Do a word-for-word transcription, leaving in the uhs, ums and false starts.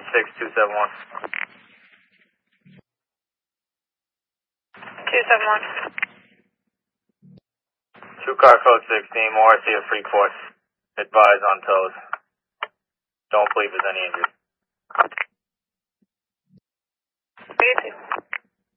six two seven one. two seven one. Two car code sixteen, Morrissey of Freeport. Advise on toes. Don't believe there's any injuries.